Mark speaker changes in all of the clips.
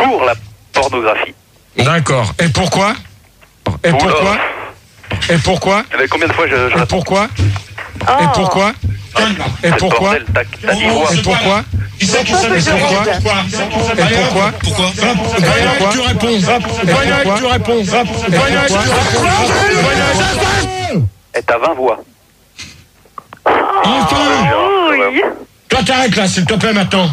Speaker 1: pour la pornographie.
Speaker 2: D'accord. Et pourquoi? Et
Speaker 1: Oula.
Speaker 2: pourquoi? Et pourquoi?
Speaker 1: Eh ben, combien de fois je
Speaker 2: Et pourquoi? Et pourquoi? Et
Speaker 1: C'est
Speaker 2: pourquoi?
Speaker 1: bordel, t'as 10 fois.
Speaker 2: Et pourquoi?
Speaker 3: Qui c'est qui savait ça?
Speaker 2: Pourquoi? Et pourquoi?
Speaker 3: Pourquoi?
Speaker 2: Pourquoi?
Speaker 3: Tu réponds.
Speaker 2: Pourquoi?
Speaker 3: Tu réponds.
Speaker 1: Et t'as 20 voix.
Speaker 3: Enfin!
Speaker 1: Oui.
Speaker 3: Toi, t'arrêtes là, s'il te plaît, maintenant.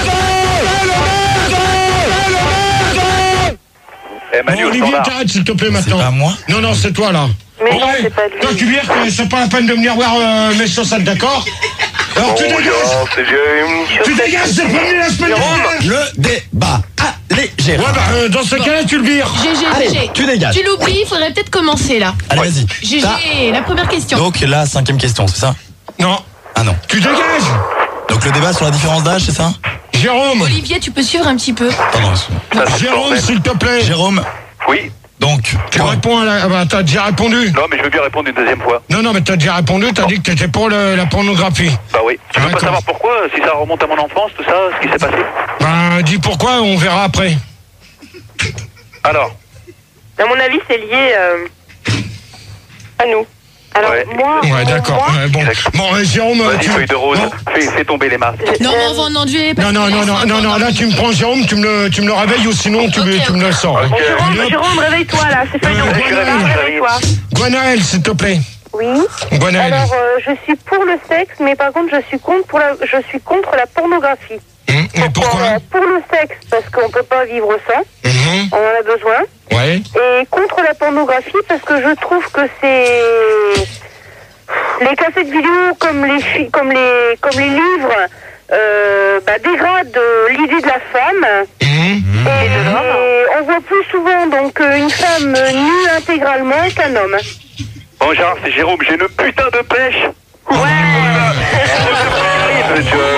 Speaker 1: Et Manu,
Speaker 3: Bon,
Speaker 1: au
Speaker 3: Olivier,
Speaker 1: standard.
Speaker 3: t'arrêtes, s'il te plaît, maintenant.
Speaker 4: C'est pas moi.
Speaker 3: Non, c'est toi, là.
Speaker 5: Mais non,
Speaker 3: Ouais.
Speaker 5: c'est pas lui.
Speaker 3: Toi, tu viens que c'est pas la peine de venir voir mes chaussettes, d'accord? Alors, tu dégages.
Speaker 1: Bonjour, c'est James.
Speaker 3: Tu dégages, c'est pas venu la semaine dernière.
Speaker 4: Le débat. Allez, Gérard.
Speaker 3: Ouais, bah, dans ce cas-là, tu le vires.
Speaker 4: Allez, tu dégages.
Speaker 6: Tu l'oublies, il faudrait peut-être commencer là.
Speaker 4: Allez, vas-y.
Speaker 6: GG, la première question.
Speaker 4: Donc, la 5e question, c'est ça?
Speaker 3: Non.
Speaker 4: Ah non.
Speaker 3: Tu dégages.
Speaker 4: Donc, le débat sur la différence d'âge, c'est ça?
Speaker 3: Jérôme.
Speaker 6: Olivier, tu peux suivre un petit peu.
Speaker 4: Pardon.
Speaker 1: Ça, c'est le
Speaker 3: Jérôme,
Speaker 1: bordel.
Speaker 3: s'il te plaît.
Speaker 4: Jérôme,
Speaker 1: Oui.
Speaker 4: donc.
Speaker 3: Tu
Speaker 4: quoi?
Speaker 3: réponds à la... Ah bah, t'as déjà répondu.
Speaker 1: Non, mais je veux bien répondre une deuxième fois.
Speaker 3: Non, mais t'as déjà répondu, t'as dit que t'étais pour la pornographie.
Speaker 1: Bah oui. Tu veux pas
Speaker 3: D'accord.
Speaker 1: savoir pourquoi, si ça remonte à mon enfance, tout ça, ce qui s'est passé?
Speaker 3: Ben, dis pourquoi, on verra après.
Speaker 1: Alors,
Speaker 5: À mon avis, c'est lié à nous. Alors,
Speaker 1: Ouais.
Speaker 5: moi...
Speaker 3: Ouais, d'accord.
Speaker 5: moi,
Speaker 3: Ouais, bon,
Speaker 1: Exact.
Speaker 3: bon Jérôme...
Speaker 1: vas-y,
Speaker 3: tu-
Speaker 1: feuille de rose.
Speaker 3: Non.
Speaker 1: Fais tomber les masques.
Speaker 6: Non, mais on va en endurer.
Speaker 3: Non, là tu me prends Jérôme, tu me le réveilles ou sinon tu me le sors.
Speaker 1: Ok.
Speaker 5: Jérôme, réveille-toi, là, c'est pas
Speaker 3: Ouais,
Speaker 5: nous.
Speaker 1: je suis réveillé,
Speaker 5: Réveille-toi.
Speaker 3: Gwenaël, s'il te plaît.
Speaker 5: Oui.
Speaker 3: Gwenaël.
Speaker 5: Alors, je suis pour le sexe, mais par contre, je suis contre la pornographie.
Speaker 3: Et pourquoi
Speaker 5: Pour le sexe, parce qu'on peut pas vivre sans, on en a besoin.
Speaker 3: Ouais.
Speaker 5: Et contre la pornographie, parce que je trouve que c'est... Les cassettes vidéo, comme les livres, dégradent l'idée de la femme. Et on voit plus souvent donc une femme nue intégralement qu'un homme.
Speaker 1: Bon, Gérard, c'est Jérôme, j'ai une putain de pêche.
Speaker 5: Ouais.
Speaker 1: Tu vois.